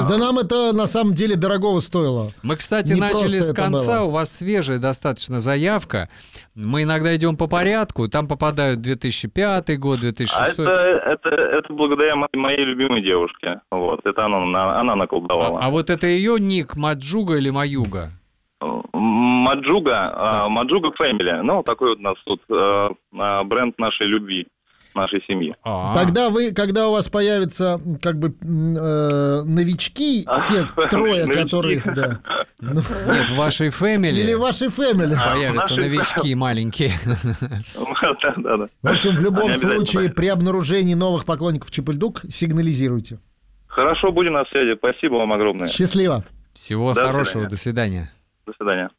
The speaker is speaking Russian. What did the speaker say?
Да нам это на самом деле дорогого стоило. Мы, кстати, Не начали просто с это конца, было. у вас свежая достаточно заявка. Мы иногда идем по порядку, там попадают 2005 год, 2006. Это благодаря моей любимой девушке. Вот, это она наколдовала. А вот это ее ник Маджуга или Маюга? Маджуга, Маджуга Family. Ну, такой вот у нас тут бренд нашей любви, нашей семьи. Тогда вы, когда у вас появятся как бы новички, те трое, Новички. которые... Да. Ну, Нет, в вашей фэмили или вашей фэмили. появятся нашей новички маленькие. Да. В общем, в любом Они обязательно случае, при обнаружении новых поклонников Чипульдук сигнализируйте. Хорошо, будем на связи. Спасибо вам огромное. Счастливо. Всего До хорошего, свидания. до свидания. До свидания.